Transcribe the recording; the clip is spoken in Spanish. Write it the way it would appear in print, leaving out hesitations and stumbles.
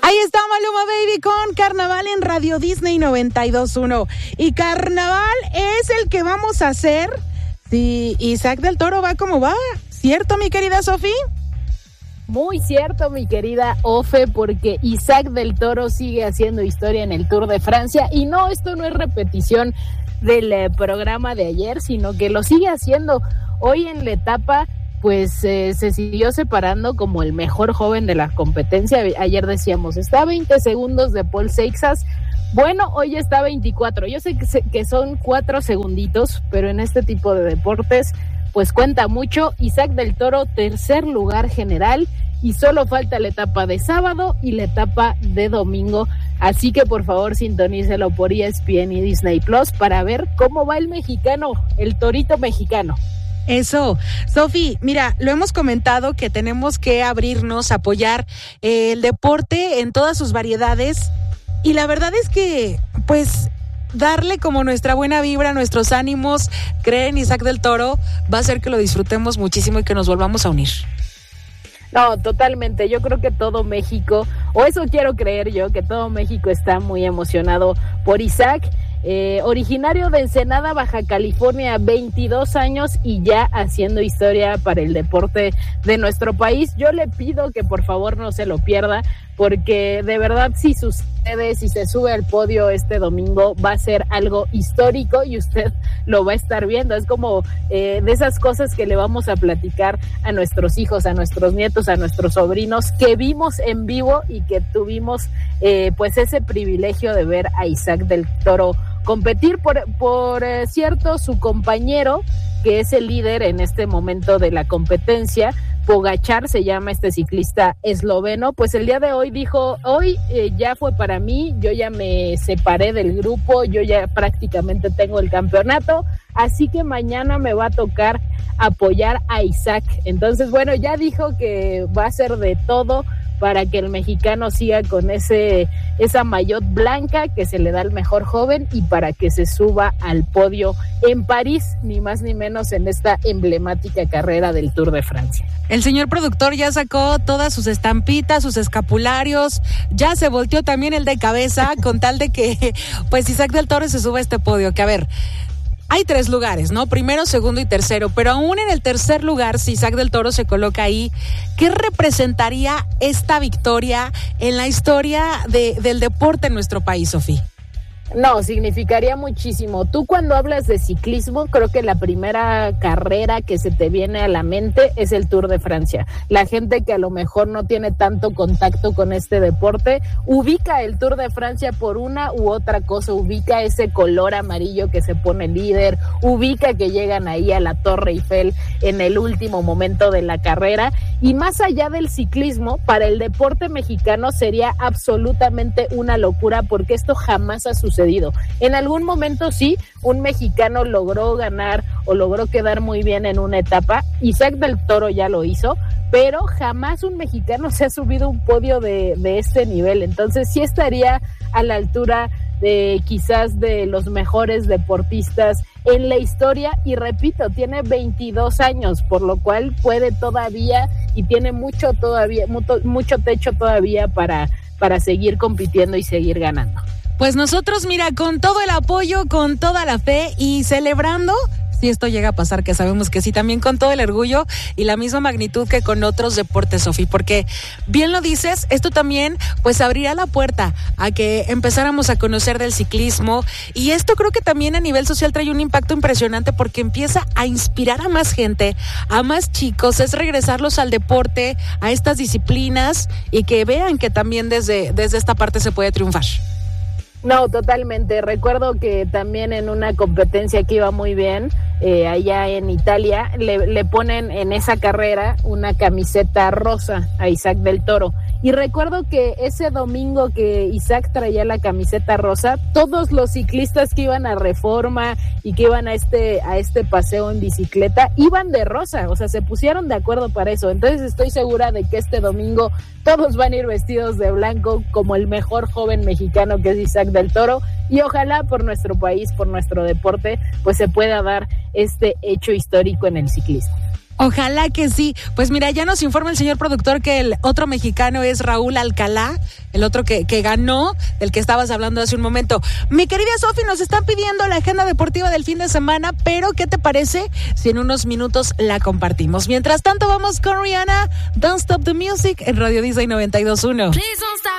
Ahí está Maluma Baby con Carnaval en Radio Disney 92.1. Y Carnaval es el que vamos a hacer si Isaac del Toro va como va. ¿Cierto, mi querida Sofi? Muy cierto, mi querida Ofe, porque Isaac del Toro sigue haciendo historia en el Tour de Francia. Y no, esto no es repetición del programa de ayer, sino que lo sigue haciendo hoy en la etapa. Pues se siguió separando como el mejor joven de la competencia. Ayer decíamos, está a 20 segundos de Paul Seixas. Bueno, hoy está a 24. Yo sé que son 4 segunditos, pero en este tipo de deportes, pues cuenta mucho. Isaac del Toro, tercer lugar general, y solo falta la etapa de sábado y la etapa de domingo. Así que por favor sintonícelo por ESPN y Disney Plus para ver cómo va el mexicano, el torito mexicano. Eso, Sofi, mira, lo hemos comentado que tenemos que abrirnos, apoyar el deporte en todas sus variedades, y la verdad es que, pues, darle como nuestra buena vibra, nuestros ánimos, creer en Isaac del Toro, va a hacer que lo disfrutemos muchísimo y que nos volvamos a unir. No, totalmente, yo creo que todo México, o eso quiero creer yo, que todo México está muy emocionado por Isaac. Originario de Ensenada, Baja California, 22 años y ya haciendo historia para el deporte de nuestro país. Yo le pido que por favor no se lo pierda, porque de verdad si sucede, si se sube al podio este domingo, va a ser algo histórico y usted lo va a estar viendo. Es como de esas cosas que le vamos a platicar a nuestros hijos, a nuestros nietos, a nuestros sobrinos, que vimos en vivo y que tuvimos pues ese privilegio de ver a Isaac del Toro competir. Por cierto, su compañero, que es el líder en este momento de la competencia, Pogačar se llama este ciclista esloveno, pues el día de hoy dijo, hoy ya fue para mí, yo ya me separé del grupo, yo ya prácticamente tengo el campeonato, así que mañana me va a tocar apoyar a Isaac. Entonces, bueno, ya dijo que va a hacer de todo para que el mexicano siga con esa maillot blanca que se le da al mejor joven, y para que se suba al podio en París, ni más ni menos, en esta emblemática carrera del Tour de Francia. El señor productor ya sacó todas sus estampitas, sus escapularios, ya se volteó también el de cabeza con tal de que pues Isaac del Toro se suba a este podio, que a ver, hay 3 lugares, ¿no? Primero, segundo y tercero, pero aún en el tercer lugar, si Isaac del Toro se coloca ahí, ¿qué representaría esta victoria en la historia del deporte en nuestro país, Sofi? No, significaría muchísimo. Tú cuando hablas de ciclismo, creo que la primera carrera que se te viene a la mente es el Tour de Francia. La gente que a lo mejor no tiene tanto contacto con este deporte, ubica el Tour de Francia por una u otra cosa, ubica ese color amarillo que se pone líder, ubica que llegan ahí a la Torre Eiffel en el último momento de la carrera, y más allá del ciclismo, para el deporte mexicano sería absolutamente una locura, porque esto jamás ha sucedido. En algún momento sí, un mexicano logró ganar o logró quedar muy bien en una etapa. Isaac del Toro ya lo hizo, pero jamás un mexicano se ha subido a un podio de este nivel. Entonces sí estaría a la altura de quizás de los mejores deportistas en la historia, y repito, tiene 22 años, por lo cual puede todavía, y tiene mucho techo todavía para seguir compitiendo y seguir ganando. Pues nosotros, mira, con todo el apoyo, con toda la fe y celebrando, si esto llega a pasar, que sabemos que sí, también con todo el orgullo y la misma magnitud que con otros deportes, Sofi, porque bien lo dices, esto también pues abrirá la puerta a que empezáramos a conocer del ciclismo, y esto creo que también a nivel social trae un impacto impresionante, porque empieza a inspirar a más gente, a más chicos, es regresarlos al deporte, a estas disciplinas, y que vean que también desde esta parte se puede triunfar. No, totalmente. Recuerdo que también en una competencia que iba muy bien, allá en Italia, le ponen en esa carrera una camiseta rosa a Isaac del Toro. Y recuerdo que ese domingo que Isaac traía la camiseta rosa, todos los ciclistas que iban a Reforma y que iban a este paseo en bicicleta, iban de rosa, o sea, se pusieron de acuerdo para eso. Entonces estoy segura de que este domingo todos van a ir vestidos de blanco como el mejor joven mexicano que es Isaac del Toro, y ojalá por nuestro país, por nuestro deporte, pues se pueda dar este hecho histórico en el ciclismo. Ojalá que sí. Pues mira, ya nos informa el señor productor que el otro mexicano es Raúl Alcalá, el otro que ganó, del que estabas hablando hace un momento. Mi querida Sofi, nos están pidiendo la agenda deportiva del fin de semana, pero ¿qué te parece si en unos minutos la compartimos? Mientras tanto, vamos con Rihanna, Don't Stop the Music, en Radio Disney 92.1.